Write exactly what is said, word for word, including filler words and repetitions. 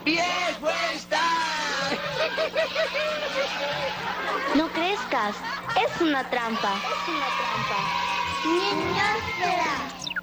¡Respuesta! No crezcas, es una trampa. Es una trampa. Niños, será.